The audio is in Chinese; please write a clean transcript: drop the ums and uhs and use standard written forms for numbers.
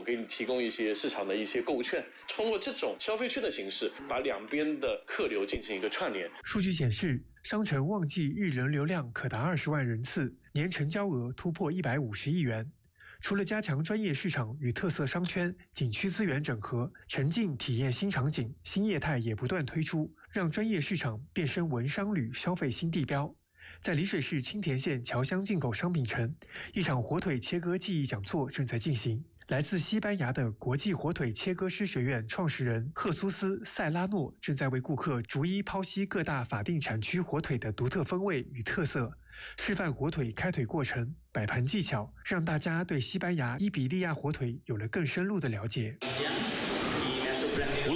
给你提供一些市场的一些购物券，通过这种消费券的形式，把两边的客流进行一个串联。 数据显示，商城旺季日人流量可达20万人次，年成交额突破150亿元。除了加强专业市场与特色商圈、景区资源整合，沉浸体验新场景、新业态也不断推出，让专业市场变身文商旅消费新地标。在丽水市青田县侨乡进口商品城，一场火腿切割技艺讲座正在进行。来自西班牙的国际火腿切割师学院创始人赫苏斯·塞拉诺正在为顾客逐一剖析各大法定产区火腿的独特风味与特色，示范火腿开腿过程、摆盘技巧，让大家对西班牙伊比利亚火腿有了更深入的了解。 无